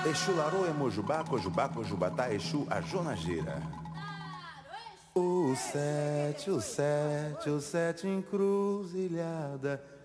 Exu Larô, Emojubá, Cojubá, Cojubatá, Exu, a Jonageira. O sete encruzilhada,